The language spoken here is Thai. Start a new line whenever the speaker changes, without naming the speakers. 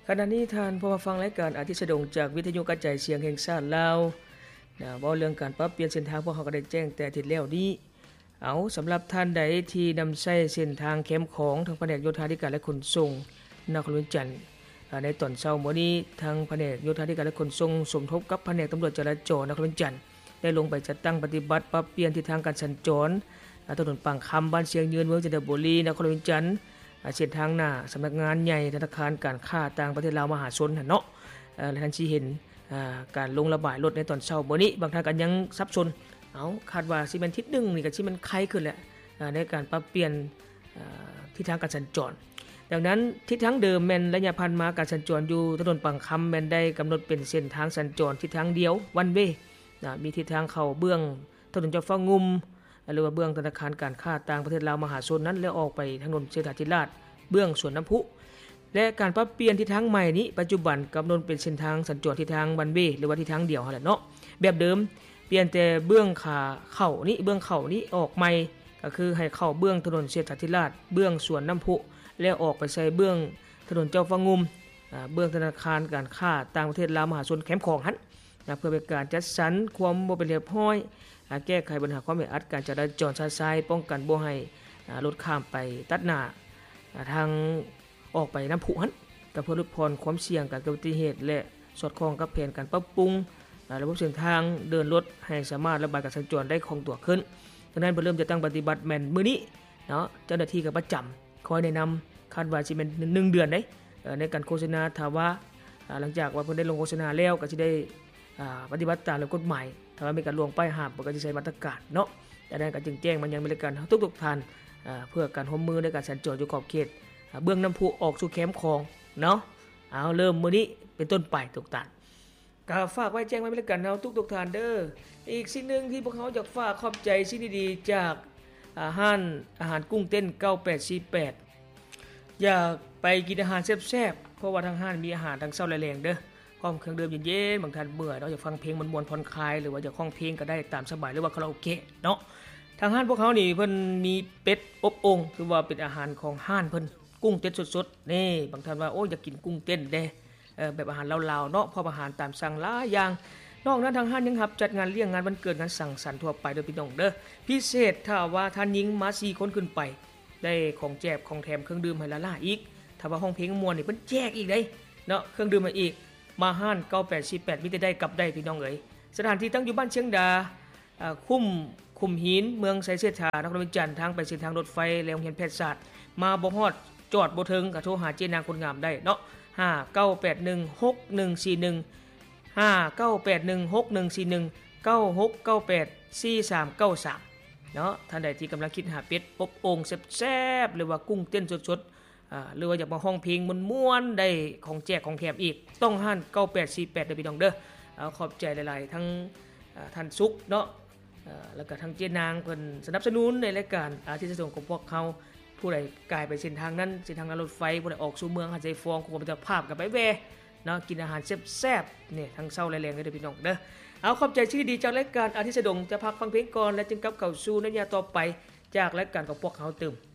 ขณะนี้ท่านผู้ฟังรายการอาทิตย์สะดงจากวิทยุกระจายเสียงแห่งชาติลาวว่าเรื่องการปรับเปลี่ยนเส้นทางพวกเขาก็ได้แจ้งแต่อาทิตย์แล้วนี้เอาสำหรับท่านใดที่นำใช้เส้นทางเข้มของทางแผนกโยธาธิการและขนส่งนครหลวงจันทร์ในตอนเช้ามื้อนี้ทางแผนกโยธาธิการและขนส่งสมทบกับแผนกตำรวจจราจรนครหลวงจันทร์ได้ลงไปจัดตั้งปฏิบัติปรับเปลี่ยนทิศทางการสัญจรถนนปางคำบ้านเชียงยืนเมืองจันทบุรีนครหลวงจันทร์เส้นทางหน้าสำนักงานใหญ่ธนาคารการค้าต่างประเทศลาวมหาชนเนาะและท่านสิเห็นการลงระบายรถในตอนเช้ามื้อนี้บางท่านก็ยังสับสนเอาคาดว่าสิแม่นทิศนึงนี่ก็สิมันไคขึ้นแหละในการปรับเปลี่ยนทิศทางการสัญจรดังนั้นทิศทางเดิมแม่นระยะผ่านมาการสัญจรอยู่ถนนปางคำแม่นได้กำหนดเป็นเส้นทางสัญจรทิศทางเดียววันเวมีทิศทางเข้าเบื้องถนนจอมฟ้างุมหรือว่าเบื้องธนาคารการค้าต่างประเทศลาวมหาชนนั้นแล้วออกไปถนนเศรษฐาธิราชเบื้องสวนน้ำพุและการปรับเปลี่ยนทิศทางใหม่นี้ปัจจุบันกำหนดเป็นเส้นทางสัญจรทิศทางวันเวหรือว่าทิศทางเดียวหั่นแหละเนาะแบบเดิมเปลี่ยนแต่เบื้องขาเข้านี้เบื้องเข้านี้ออกใหม่ก็คือให้เข้าเบื้องถนนเศรษฐาธิราชเบื้องสวนน้ำพุแล้วออกไปใส่เบื้องถนนเจ้าฟ้างุมเบื้องธนาคารการค้าต่างประเทศลาวมหาชนแคมป์ของหั่นเพื่อเป็นการจัดสรรความบ่เป็นเรียบร้อยแก้ไขปัญหาความแออัดการจราจรชายซ้ายป้องกันบ่ให้รถข้ามไปตัดหน้าทางออกไปน้ำพุหั่นก็เพื่อลดพรความเสี่ยงการเกิดอุบัติเหตุและสอดคล้องกับแผนการปรับปรุงระบบเส้นทางเดินรถให้สามารถระบายการสัญจรได้คล่องตัวขึ้นดังนั้นเริ่มจะตั้งปฏิบัติแม่นมื้อนี้เนาะเจ้าหน้าที่ก็ประจำคอยแนะนำคาดว่าสิเป็น1เดือนได้ในการโฆษณาถ้าว่าหลังจากว่าเพิ่นได้ลงโฆษณาแล้วก็สิได้ปฏิบัติตามกฎหมายถ้าว่ามีการล่วงป้ายห้ามก็จะใช้มาตรการเนาะดังนั้นก็จึงแจ้งมันยังบริการทุกท่านเพื่อการร่วมมือในการสัญจรอยู่ขอบเขตเบื้องน้ำพุออกสู่แคมป์คลองเนาะเอาเริ่มมื้อนี้เป็นต้นไปทุกท่านก็ฝากไว้แจ้งไว้บริการเฮาทุกท่านเด้ออีกสิ่งนึงที่พวกเขาอยากฝากขอบใจสิ่งดีๆจากอาหารกุ้งเต้น9848อยากไปกินอาหารแซ่บๆเพราะว่าทางห้านมีอาหารทั้งเช้าและแลงเด้อพร้อมเครื่องดื่มเย็นๆบางท่านเบื่อเราอยากฟังเพลงม่วนๆผ่อนคลายหรือว่าอยากร้องเพลงก็ได้ตามสบายหรือว่าคาราโอเกะเนาะทางห้านพวกเขานี่เพิ่นมีเป็ดอบโอ่งคือว่าเป็นอาหารของห้านเพิ่นกุ้งเต้นสดๆนี่บางท่านว่าโอ้อยากกินกุ้งเต้นเด้แบบอาหารลาวๆเนาะพร้อมอาหารตามสั่งหลายอย่างนอกนั้นทางห้านยังรับจัดงานเลี้ยงงานวันเกิดงานสังสรรค์ทั่วไปโดยพี่น้องเด้อพิเศษถ้าว่าท่านหญิงมา4คนขึ้นไปได้ของแจกของแถมเครื่องดื่มให้ละล่าอีกถ้าว่าห้องเพลงม่วนนี่เพิ่นแจกอีกเด้เนาะเครื่องดื่มมาอีกมาห้าน9848มีแต่ได้กลับได้พี่น้องเอ๋ยสถานที่ตั้งอยู่บ้านเชียงดาคุ้มหินเมืองไสเสถานครหลวงจันทร์ทางไปเส้นทางรถไฟและโรงเรียนแพทยศาสตร์มาบ่ฮอดจอดบ่ถึงก็โทรหาเจนางคนงามได้เนาะ59816141 59816141 96984393เนาะท่านใดที่กำลังคิดหาเป็ดอบโอ่งแซ่บๆหรือว่ากุ้งเต้นสดๆหรือว่าอยากมาห้องเพลงม่วนๆได้ของแจกของแถมอีกต้องห้าน9848เด้อพี่น้องเด้อขอบใจหลายๆทั้งท่านสุขเนาะแล้วก็ทั้งเจนางเพิ่นสนับสนุนในรายการอาทิตย์สะดวกของพวกเขาผู้ใดกายไปเส้นทางนั้นเส้นทางรถไฟผู้ใดออกสู่เมืองหาดใจฟองคุณภาพกับไปแวเนาะกินอาหารแซ่บๆนี่ทั้งเช้าและแลงเด้อพี่น้องเด้อเอาขอบใจชื่อดีจากรายการอาทิตย์สะดวกจะพักฟังเพลงก่อนและจึงกลับเข้าสู่ในยาต่อไปจากรายการของพวกเขาเติม